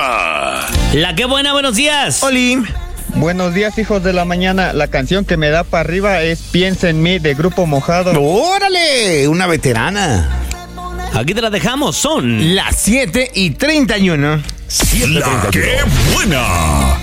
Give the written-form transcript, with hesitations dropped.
arriba. La que buena, buenos días. Oli. Buenos días, hijos de la mañana. La canción que me da para arriba es Piensa en mí, de Grupo Mojado. ¡Órale! Una veterana. Aquí te la dejamos, son Las 7:31. La que buena.